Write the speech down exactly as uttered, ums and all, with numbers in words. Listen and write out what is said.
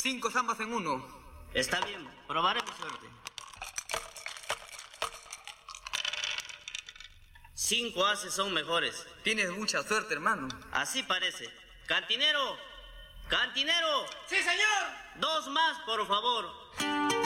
Cinco zambas en uno. Está bien, probaré mi suerte. Cinco ases son mejores. Tienes mucha suerte, hermano. Así parece. ¡Cantinero! ¡Cantinero! ¡Sí, señor! Dos más, por favor.